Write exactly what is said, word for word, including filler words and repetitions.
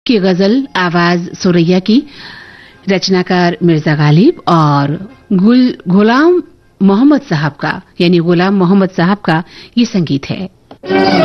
की गजल आवाज सुरैया की, रचनाकार मिर्जा गालिब और गुल गुलाम मोहम्मद साहब का यानी गुलाम मोहम्मद साहब का ये संगीत है।